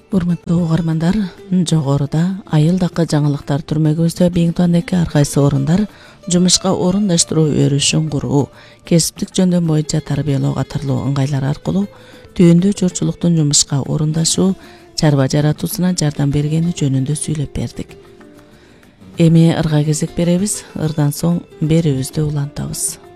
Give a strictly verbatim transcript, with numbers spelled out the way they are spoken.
Урматтуу угармандар, жогоруда айылдакы жаңылыктар түрмөгүбүздө Бингтондеги ар кайсы орундар жумушка орундаштыруу өрүшүн куруу, кесиптик жөндөм боюнча тарбиялоо катарлуу ыңгайлар аркылуу түйүндүү журтчулуктун жумушка орундашуу, чарба жаратуусуна жардам бергени жөнүндө сүйлөп бердик. Эми ырга кезек беребиз, ырдан соң берүүбүздү улантабыз.